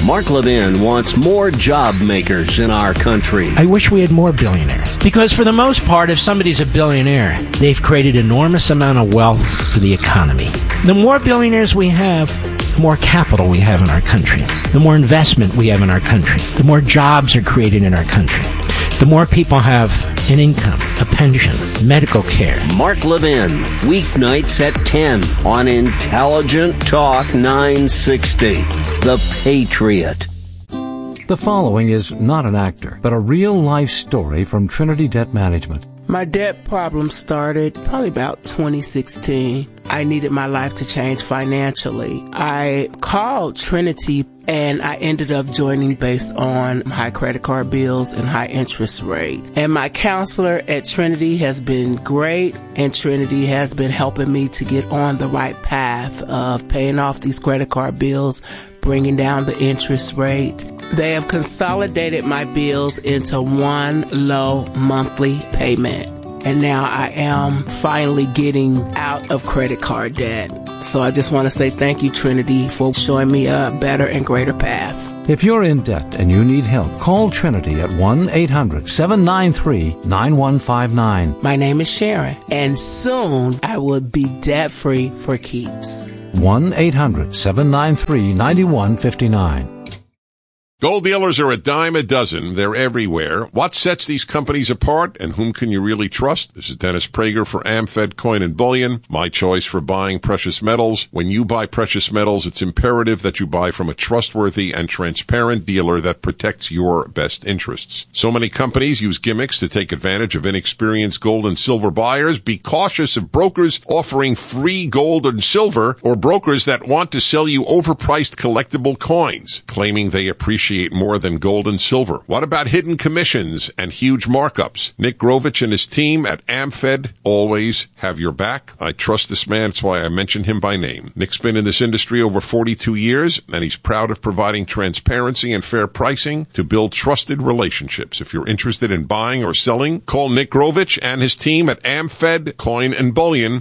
Mark Levin wants more job makers in our country. I wish we had more billionaires. Because for the most part, if somebody's a billionaire, they've created enormous amount of wealth for the economy. The more billionaires we have, the more capital we have in our country. The more investment we have in our country. The more jobs are created in our country. The more people have an income, a pension, medical care. Mark Levin, weeknights at 10 on Intelligent Talk 960. The Patriot. The following is not an actor, but a real-life story from Trinity Debt Management. My debt problem started probably about 2016. I needed my life to change financially. I called Trinity and I ended up joining based on high credit card bills and high interest rate. And my counselor at Trinity has been great, and Trinity has been helping me to get on the right path of paying off these credit card bills, bringing down the interest rate. They have consolidated my bills into one low monthly payment. And now I am finally getting out of credit card debt. So I just want to say thank you, Trinity, for showing me a better and greater path. If you're in debt and you need help, call Trinity at 1-800-793-9159. My name is Sharon, and soon I will be debt-free for keeps. 1-800-793-9159. Gold dealers are a dime a dozen. They're everywhere. What sets these companies apart, and whom can you really trust? This is Dennis Prager for AmFed Coin and Bullion, my choice for buying precious metals. When you buy precious metals, it's imperative that you buy from a trustworthy and transparent dealer that protects your best interests. So many companies use gimmicks to take advantage of inexperienced gold and silver buyers. Be cautious of brokers offering free gold and silver, or brokers that want to sell you overpriced collectible coins, claiming they appreciate more than gold and silver. What about hidden commissions and huge markups? Nick Grovich and his team at AmFed always have your back. I trust this man. That's why I mentioned him by name. Nick's been in this industry over 42 years, and he's proud of providing transparency and fair pricing to build trusted relationships. If you're interested in buying or selling, call Nick Grovich and his team at AmFed Coin and Bullion,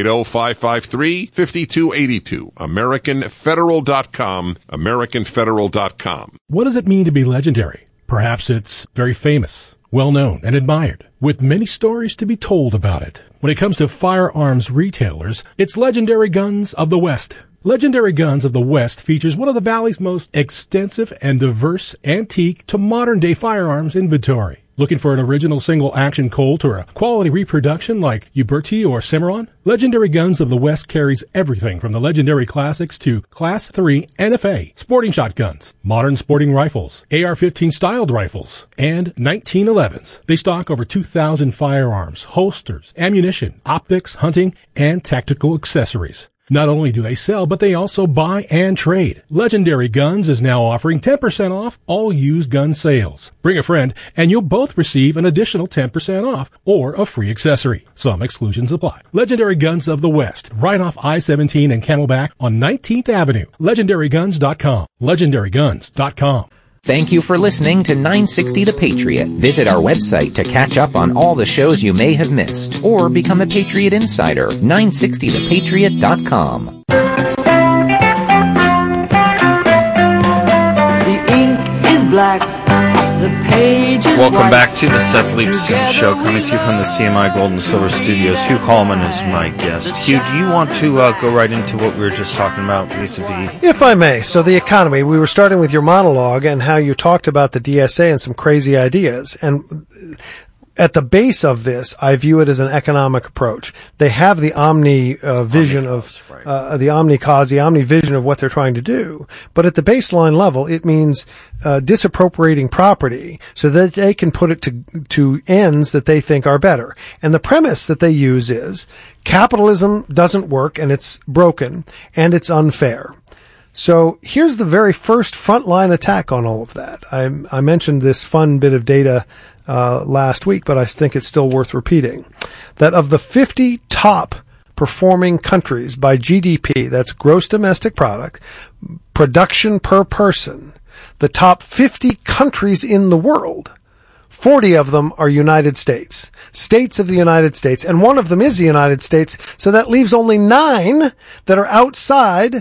480-553-5282. AmericanFederal.com, AmericanFederal.com. What does it mean to be legendary? Perhaps it's very famous, well-known, and admired, with many stories to be told about it. When it comes to firearms retailers, it's Legendary Guns of the West. Legendary Guns of the West features one of the Valley's most extensive and diverse antique to modern-day firearms inventory. Looking for an original single-action Colt or a quality reproduction like Uberti or Cimarron? Legendary Guns of the West carries everything from the legendary classics to Class III NFA, sporting shotguns, modern sporting rifles, AR-15 styled rifles, and 1911s. They stock over 2,000 firearms, holsters, ammunition, optics, hunting, and tactical accessories. Not only do they sell, but they also buy and trade. Legendary Guns is now offering 10% off all used gun sales. Bring a friend, and you'll both receive an additional 10% off or a free accessory. Some exclusions apply. Legendary Guns of the West, right off I-17 and Camelback on 19th Avenue. LegendaryGuns.com. LegendaryGuns.com. Thank you for listening to 960 The Patriot. Visit our website to catch up on all the shows you may have missed, or become a Patriot Insider, 960thepatriot.com. The ink is black. The page is Welcome white. back to the Seth Leibson Show, coming to you from the CMI Gold and Silver Studios. Hugh Coleman is my guest. Hugh, do you want to go right into what we were just talking about vis-a-vis? If I may. So the economy, we were starting with your monologue and how you talked about the DSA and some crazy ideas. And at the base of this, I view it as an economic approach. They have the omni vision of the omni-cause, the omni-vision of what they're trying to do. But at the baseline level, it means disappropriating property so that they can put it to ends that they think are better. And the premise that they use is capitalism doesn't work, and it's broken, and it's unfair. So here's the very first frontline attack on all of that. I mentioned this fun bit of data last week, but I think it's still worth repeating. That of the 50 top performing countries by GDP, that's gross domestic product, production per person, the top 50 countries in the world, 40 of them are United States, states of the United States, and one of them is the United States, so that leaves only 9 that are outside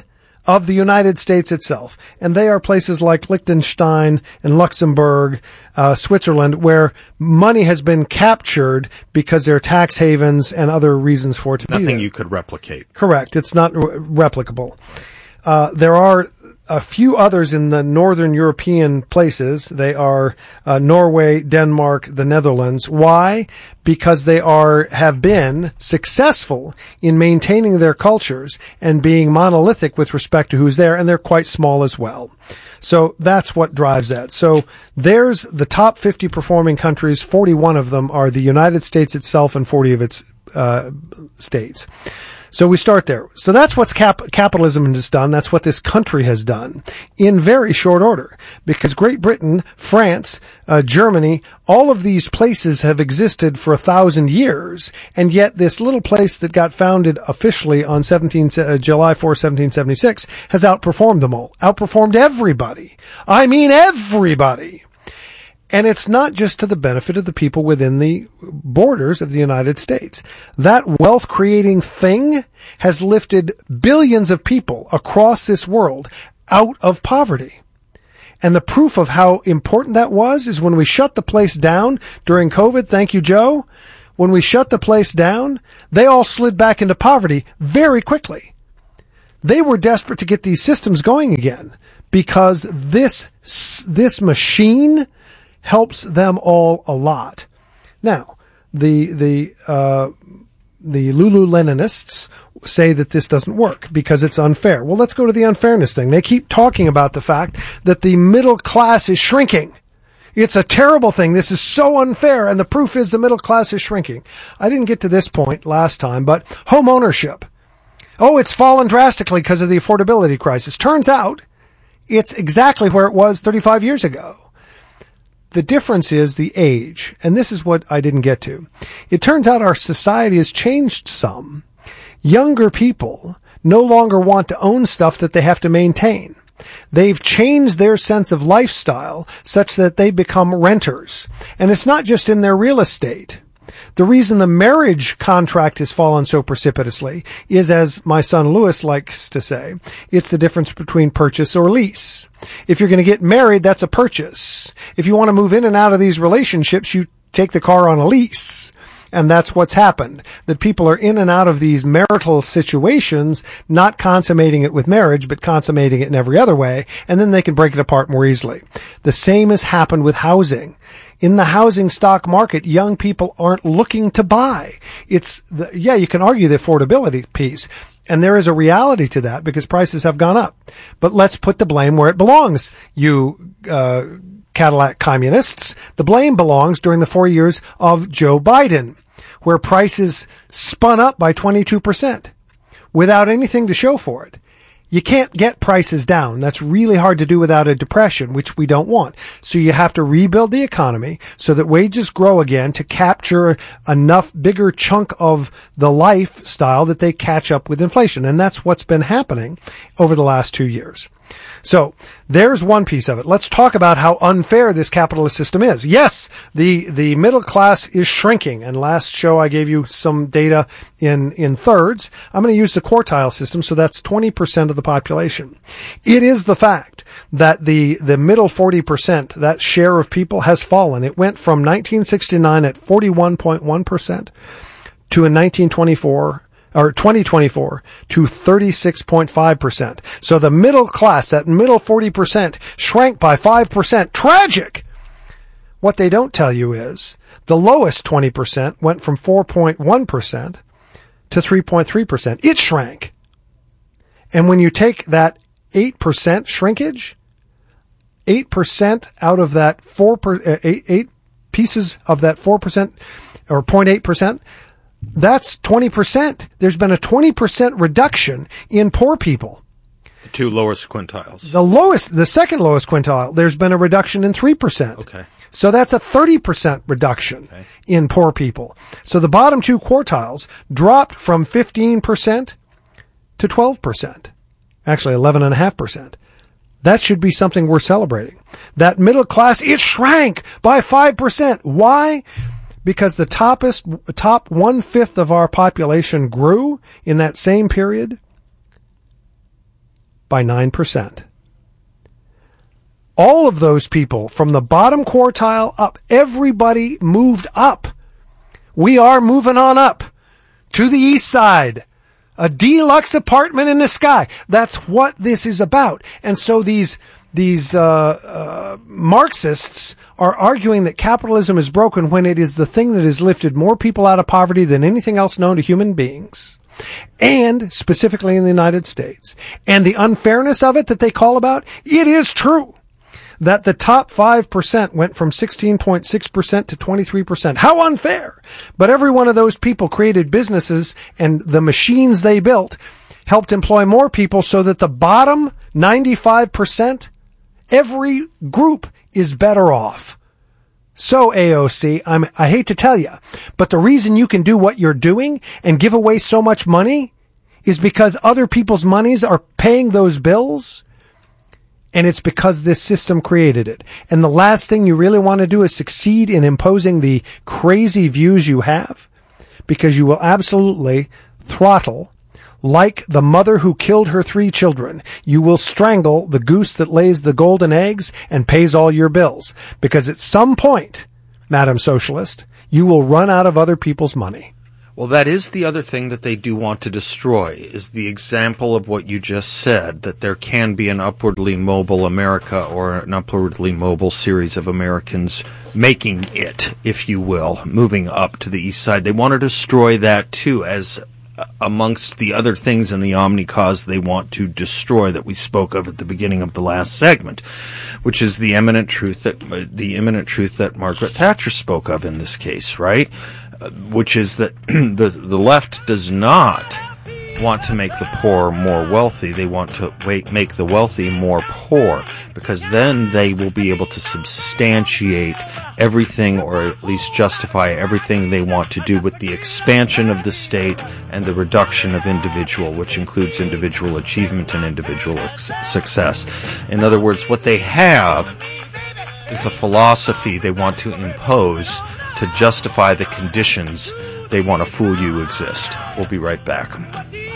of the United States itself. And they are places like Liechtenstein and Luxembourg, Switzerland, where money has been captured because they're tax havens and other reasons for it to be there. Nothing you could replicate. Correct. It's not replicable. There are a few others in the northern European places. They are Norway, Denmark, the Netherlands. Why? Because they have been successful in maintaining their cultures and being monolithic with respect to who's there, and they're quite small as well. So that's what drives that. So there's the top 50 performing countries. 41 of them are the United States itself and 40 of its states. So we start there. So that's what capitalism has done. That's what this country has done in very short order, because Great Britain, France, Germany, all of these places have existed for 1,000 years. And yet this little place that got founded officially on July 4, 1776 has outperformed them all, outperformed everybody. I mean, everybody. And it's not just to the benefit of the people within the borders of the United States. That wealth-creating thing has lifted billions of people across this world out of poverty. And the proof of how important that was is when we shut the place down during COVID. Thank you, Joe. When we shut the place down, they all slid back into poverty very quickly. They were desperate to get these systems going again because this machine helps them all a lot. Now, the Lululemonists say that this doesn't work because it's unfair. Well, let's go to the unfairness thing. They keep talking about the fact that the middle class is shrinking. It's a terrible thing. This is so unfair, and the proof is the middle class is shrinking. I didn't get to this point last time, but home ownership. Oh, it's fallen drastically because of the affordability crisis. Turns out it's exactly where it was 35 years ago. The difference is the age, and this is what I didn't get to. It turns out our society has changed some. Younger people no longer want to own stuff that they have to maintain. They've changed their sense of lifestyle such that they become renters. And it's not just in their real estate. The reason the marriage contract has fallen so precipitously is, as my son Lewis likes to say, it's the difference between purchase or lease. If you're going to get married, that's a purchase. If you want to move in and out of these relationships, you take the car on a lease. And that's what's happened, that people are in and out of these marital situations, not consummating it with marriage, but consummating it in every other way, and then they can break it apart more easily. The same has happened with housing. In the housing stock market, young people aren't looking to buy. You can argue the affordability piece, and there is a reality to that because prices have gone up. But let's put the blame where it belongs, you Cadillac communists. The blame belongs during the 4 years of Joe Biden, where prices spun up by 22% without anything to show for it. You can't get prices down. That's really hard to do without a depression, which we don't want. So you have to rebuild the economy so that wages grow again to capture enough bigger chunk of the lifestyle that they catch up with inflation. And that's what's been happening over the last 2 years. So there's one piece of it. Let's talk about how unfair this capitalist system is. Yes, the middle class is shrinking. And last show I gave you some data in thirds. I'm going to use the quartile system. So that's 20% of the population. It is the fact that the middle 40%, that share of people has fallen. It went from 1969 at 41.1% to in 2024 to 36.5%. So the middle class, that middle 40%, shrank by 5%. Tragic! What they don't tell you is the lowest 20% went from 4.1% to 3.3%. It shrank. And when you take that 8% shrinkage, 8% out of that 8 pieces of that 4% or 0.8%, that's 20%. There's been a 20% reduction in poor people. The two lowest quintiles. The second lowest quintile, there's been a reduction in 3%. Okay. So that's a 30% reduction in poor people. So the bottom two quartiles dropped from 15% to 12%. Actually, 11.5%. That should be something we're celebrating. That middle class, it shrank by 5%. Why? Because the top 1/5 of our population grew in that same period. by 9%. All of those people from the bottom quartile up, everybody moved up. We are moving on up to the east side. A deluxe apartment in the sky. That's what this is about. And so these Marxists are arguing that capitalism is broken when it is the thing that has lifted more people out of poverty than anything else known to human beings. And specifically in the United States. And the unfairness of it that they call about, it is true that the top 5% went from 16.6% to 23%. How unfair! But every one of those people created businesses, and the machines they built helped employ more people, so that the bottom 95%, every group is better off. So AOC, I hate to tell you, but the reason you can do what you're doing and give away so much money is because other people's monies are paying those bills. And it's because this system created it. And the last thing you really want to do is succeed in imposing the crazy views you have, because you will absolutely throttle, like the mother who killed her 3 children. You will strangle the goose that lays the golden eggs and pays all your bills. Because at some point, Madam Socialist, you will run out of other people's money. Well, that is the other thing that they do want to destroy, is the example of what you just said, that there can be an upwardly mobile America or an upwardly mobile series of Americans making it, if you will, moving up to the east side. They want to destroy that too, as amongst the other things in the omni-cause they want to destroy that we spoke of at the beginning of the last segment, which is the imminent truth that Margaret Thatcher spoke of in this case, right? Which is that the left does not want to make the poor more wealthy. They want to make the wealthy more poor, because then they will be able to substantiate everything, or at least justify everything they want to do with the expansion of the state and the reduction of individual, which includes individual achievement and individual success. In other words, what they have is a philosophy they want to impose to justify the conditions they want to fool you exist. We'll be right back.